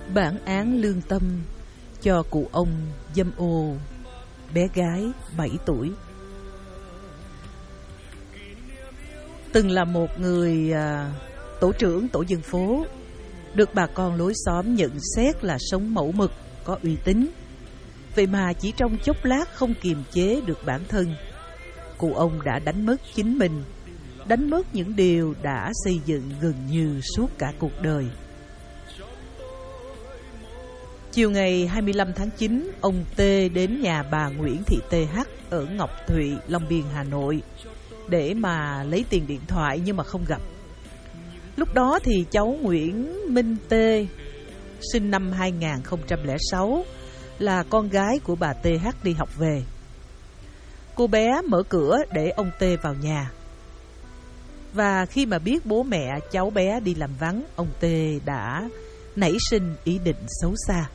Bản án lương tâm cho cụ ông dâm ô bé gái 7 tuổi. Từng là một người tổ trưởng tổ dân phố, được bà con lối xóm nhận xét là sống mẫu mực, có uy tín. Vậy mà chỉ trong chốc lát không kiềm chế được bản thân, cụ ông đã đánh mất chính mình, đánh mất những điều đã xây dựng gần như suốt cả cuộc đời. Chiều ngày 25 tháng 9, ông T đến nhà bà Nguyễn Thị TH ở Ngọc Thụy, Long Biên, Hà Nội để mà lấy tiền điện thoại nhưng mà không gặp. Lúc đó thì cháu Nguyễn Minh T, sinh năm 2006, là con gái của bà TH đi học về. Cô bé mở cửa để ông T vào nhà. Và khi mà biết bố mẹ cháu bé đi làm vắng, ông T đã nảy sinh ý định xấu xa.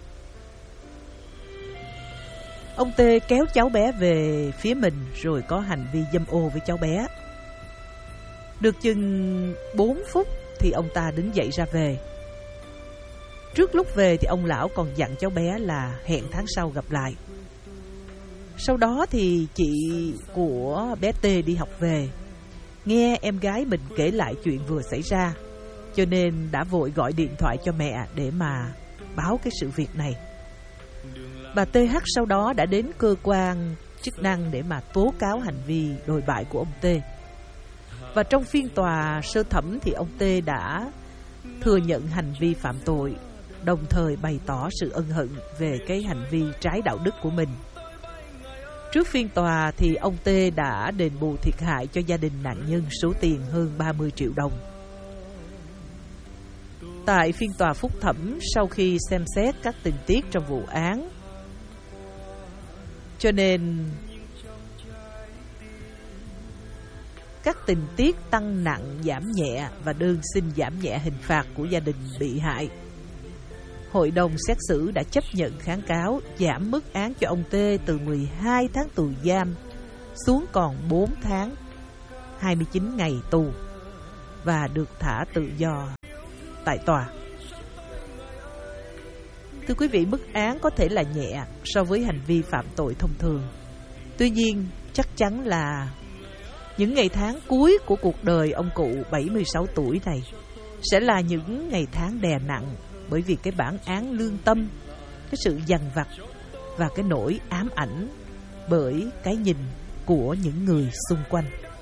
Ông T kéo cháu bé về phía mình rồi có hành vi dâm ô với cháu bé. Được chừng 4 phút thì ông ta đứng dậy ra về. Trước lúc về thì ông lão còn dặn cháu bé là hẹn tháng sau gặp lại. Sau đó thì chị của bé T đi học về, nghe em gái mình kể lại chuyện vừa xảy ra, cho nên đã vội gọi điện thoại cho mẹ để mà báo cái sự việc này. Bà TH sau đó đã đến cơ quan chức năng để mà tố cáo hành vi đồi bại của ông T. Và trong phiên tòa sơ thẩm thì ông T đã thừa nhận hành vi phạm tội, đồng thời bày tỏ sự ân hận về cái hành vi trái đạo đức của mình. Trước phiên tòa thì ông T đã đền bù thiệt hại cho gia đình nạn nhân số tiền hơn 30 triệu đồng. Tại phiên tòa phúc thẩm, sau khi xem xét các tình tiết trong vụ án, cho nên các tình tiết tăng nặng giảm nhẹ và đơn xin giảm nhẹ hình phạt của gia đình bị hại, hội đồng xét xử đã chấp nhận kháng cáo, giảm mức án cho ông T từ 12 tháng tù giam xuống còn 4 tháng 29 ngày tù và được thả tự do tại tòa. Thưa quý vị, mức án có thể là nhẹ so với hành vi phạm tội thông thường. Tuy nhiên, chắc chắn là những ngày tháng cuối của cuộc đời ông cụ 76 tuổi này sẽ là những ngày tháng đè nặng, bởi vì cái bản án lương tâm, cái sự dằn vặt và cái nỗi ám ảnh bởi cái nhìn của những người xung quanh.